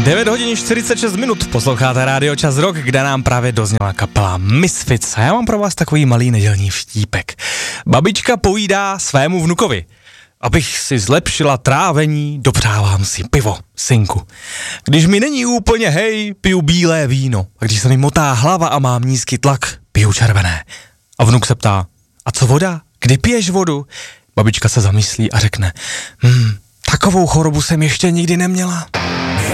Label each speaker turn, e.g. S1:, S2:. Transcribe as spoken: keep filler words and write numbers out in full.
S1: devět hodin čtyřicet šest minut, posloucháte Rádio Čas Rock, kde nám právě dozněla kapela Misfits. A já mám pro vás takový malý nedělní vtípek. Babička povídá svému vnukovi: abych si zlepšila trávení, dopřávám si pivo, synku. Když mi není úplně hej, piju bílé víno. A když se mi motá hlava a mám nízký tlak, piju červené. A vnuk se ptá: a co voda? Kdy piješ vodu? Babička se zamyslí a řekne: hm, takovou chorobu jsem ještě nikdy neměla.